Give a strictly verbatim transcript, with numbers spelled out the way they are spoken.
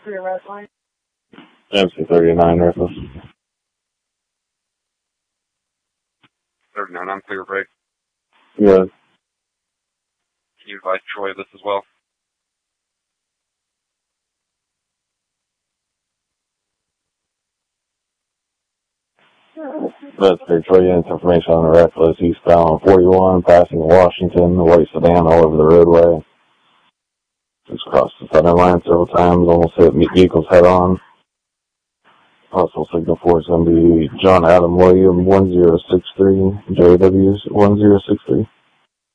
For your red line? M C thirty-nine, reckless. thirty-nine, I'm clear break. Good. Can you advise Troy of this as well? That's for Troy units information on the reckless eastbound on forty-one, passing Washington, the white sedan all over the roadway. Just crossed the center line several times, almost hit vehicles head on. Possible signal four is going to be John Adam William one zero six three, J W one zero six three.